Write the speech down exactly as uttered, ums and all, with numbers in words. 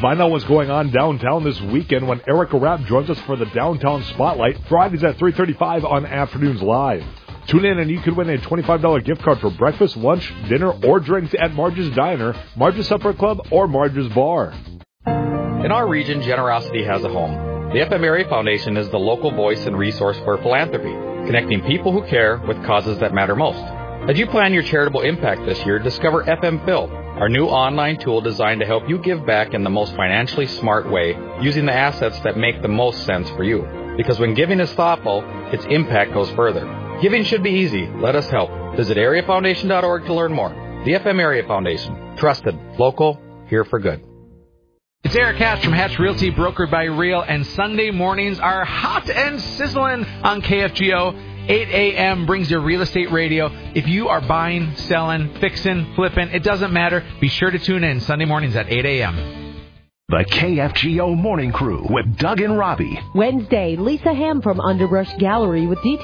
Find out what's going on downtown this weekend when Erica Rapp joins us for the Downtown Spotlight, Fridays at three thirty-five on Afternoons Live. Tune in and you could win a twenty-five dollars gift card for breakfast, lunch, dinner, or drinks at Marge's Diner, Marge's Supper Club, or Marge's Bar. In our region, generosity has a home. The F M Area Foundation is the local voice and resource for philanthropy, connecting people who care with causes that matter most. As you plan your charitable impact this year, discover F M Phil, our new online tool designed to help you give back in the most financially smart way, using the assets that make the most sense for you. Because when giving is thoughtful, its impact goes further. Giving should be easy. Let us help. Visit area foundation dot org to learn more. The F M Area Foundation. Trusted, local, here for good. It's Eric Hatch from Hatch Realty, brokered by Real, and Sunday mornings are hot and sizzling on K F G O. eight a.m. brings your real estate radio. If you are buying, selling, fixing, flipping, it doesn't matter. Be sure to tune in Sunday mornings at eight a.m. The K F G O Morning Crew with Doug and Robbie. Wednesday, Lisa Ham from Underbrush Gallery with details.